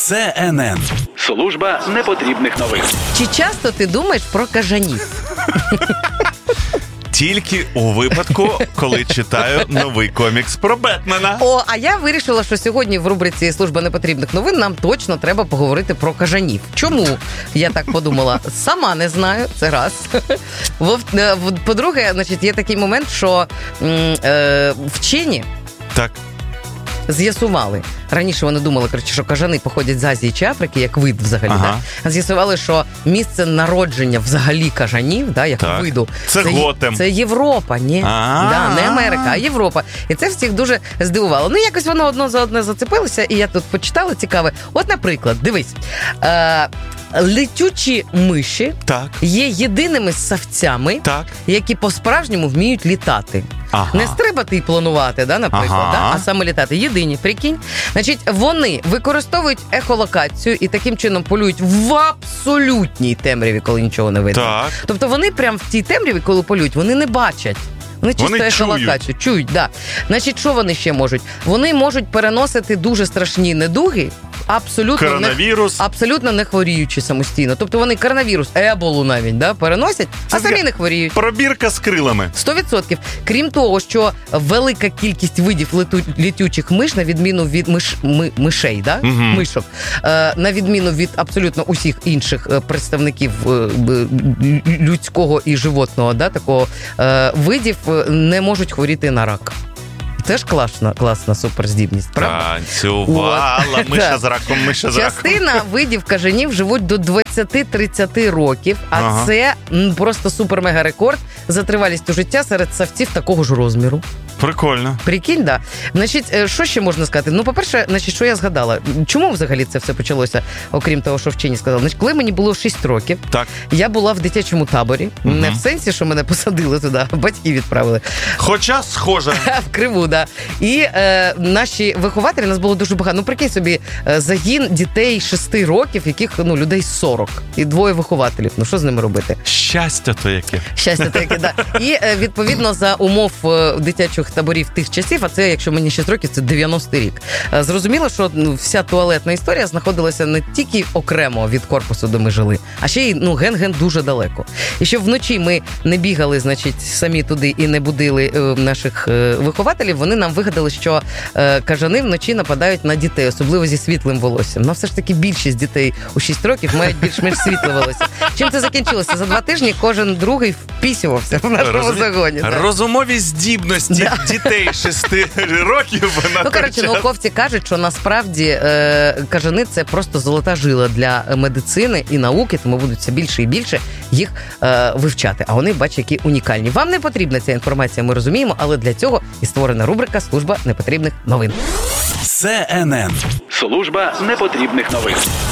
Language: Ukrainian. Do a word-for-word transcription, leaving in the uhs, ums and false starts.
Це ен ен. Служба непотрібних новин. Чи часто ти думаєш про кажанів? Тільки у випадку, коли читаю новий комікс про Бетмена. О, а я вирішила, що сьогодні в рубриці «Служба непотрібних новин» нам точно треба поговорити про кажанів. Чому? Я так подумала. Сама не знаю, це раз. По-друге, значить, є такий момент, що е, вчені так. з'ясували. Раніше вони думали, коротше, що кажани походять з Азії чи Африки, як вид взагалі. Ага. Да? З'ясували, що місце народження взагалі кажанів, да, як так. виду, це, це Готем. Це Європа, ні. Да, не Америка, а Європа. І це всіх дуже здивувало. Ну, якось воно одно за одне зацепилося, і я тут почитала цікаве. От, наприклад, дивись, е- летючі миші так. є єдиними ссавцями, так. які по-справжньому вміють літати. Ага. Не стрибати і планувати, да, наприклад, ага. да, а саме літати. Єдині, прикинь. Значить, вони використовують ехолокацію і таким чином полюють в абсолютній темряві, коли нічого не видно. Так. Тобто вони прямо в цій темряві, коли полюють, вони не бачать. Вони чисто вони ехолокацію. Чують, чують, да. Значить, що вони ще можуть? Вони можуть переносити дуже страшні недуги, абсолютно коронавірус. Не, абсолютно не хворіючи самостійно. Тобто вони коронавірус, еболу навіть, да, переносять, це а самі не хворіють. Пробірка з крилами. Сто відсотків. Крім того, що велика кількість видів лету, літючих миш, на відміну від миш, ми, мишей, да? Угу. мишок, е, на відміну від абсолютно усіх інших представників е, людського і животного, да, такого е, видів, не можуть хворіти на рак. Теж класна, класна суперздібність, правда? Танцювала, От. миша з раком, миша з раком. Частина видів кажанів живуть до двадцять-тридцять років, а ага. це просто супер-мега-рекорд за тривалістю життя серед савців такого ж розміру. Прикольно. Прикинь, да. Значить, що ще можна сказати? Ну, по-перше, значить, що я згадала? Чому взагалі це все почалося, окрім того, що вчені сказали? Значить, коли мені було шість років, так. я була в дитячому таборі. Угу. Не в сенсі, що мене посадили туди, батьки відправили. Хоча схоже. В Криву, да. І е, наші вихователі, нас було дуже багато. Ну, прикинь собі, загін дітей шести років, яких, ну, людей сорок. І двоє вихователів. Ну, що з ними робити? Щастя то яке. Щастя то яке, да. І, е, відповідно, за умов дитячих таборів тих часів, а це, якщо мені шість років, це дев'яностий рік. Зрозуміло, що ну, вся туалетна історія знаходилася не тільки окремо від корпусу, де ми жили, а ще й ну, ген-ген дуже далеко. І щоб вночі ми не бігали, значить, самі туди і не будили е, наших е, вихователів, вони нам вигадали, що е, кажани вночі нападають на дітей, особливо зі світлим волоссям. Ну, все ж таки більшість дітей у шість років мають більш-менш світле волосся. Чим це закінчилося? За два тижні кожен другий впісювався в нашому Розум... загоні. Розумові здібності да. дітей шести років на Ну, коротше, науковці кажуть, що насправді е, кажани – це просто золота жила для медицини і науки, тому будуть все більше і більше їх е, вивчати. А вони, бач, які унікальні. Вам не потрібна ця інформація, ми розуміємо, але для цього і створена рубрика «Служба непотрібних новин». Це ен ен. Служба непотрібних новин.